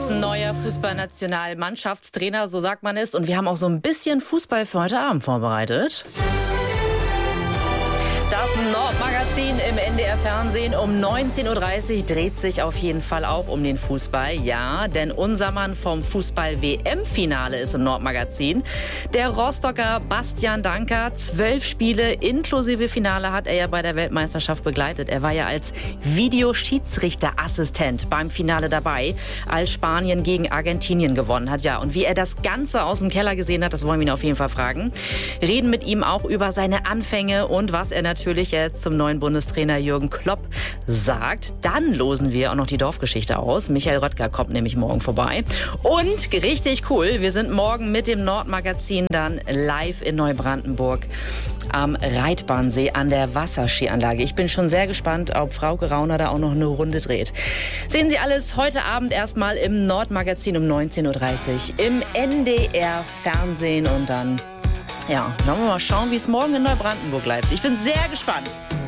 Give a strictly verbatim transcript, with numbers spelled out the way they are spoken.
ist ein neuer Fußballnationalmannschaftstrainer, so sagt man es. Und wir haben auch so ein bisschen Fußball für heute Abend vorbereitet. Das Nordmagazin im N D R-Fernsehen um neunzehn Uhr dreißig dreht sich auf jeden Fall auch um den Fußball. Ja, denn unser Mann vom Fußball-W M-Finale ist im Nordmagazin. Der Rostocker Bastian Dankert. Zwölf Spiele inklusive Finale hat er ja bei der Weltmeisterschaft begleitet. Er war ja als Videoschiedsrichterassistent beim Finale dabei, als Spanien gegen Argentinien gewonnen hat. Ja, und wie er das Ganze aus dem Keller gesehen hat, das wollen wir ihn auf jeden Fall fragen. Reden mit ihm auch über seine Anfänge und was er natürlich jetzt zum neuen Bundestrainer Jürgen Klopp sagt. Dann losen wir auch noch die Dorfgeschichte aus. Michael Röttger kommt nämlich morgen vorbei. Und richtig cool, wir sind morgen mit dem Nordmagazin dann live in Neubrandenburg am Reitbahnsee an der Wasserskianlage. Ich bin schon sehr gespannt, ob Frauke Rauner da auch noch eine Runde dreht. Sehen Sie alles heute Abend erstmal im Nordmagazin um neunzehn Uhr dreißig im N D R-Fernsehen und dann, ja, dann wollen wir mal schauen, wie es morgen in Neubrandenburg bleibt. Ich bin sehr gespannt.